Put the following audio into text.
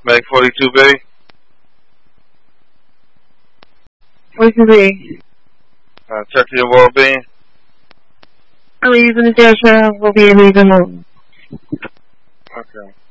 Meg 42B. 42B. Check to your well-being. I'm using the dash will be leaving. Okay.